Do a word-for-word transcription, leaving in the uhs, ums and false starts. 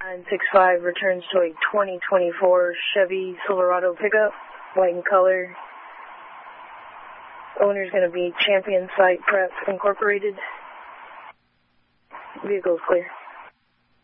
nine six five returns to a twenty twenty-four Chevy Silverado pickup, white in color. Owner's going to be Champion Site Prep Incorporated. Vehicle's clear.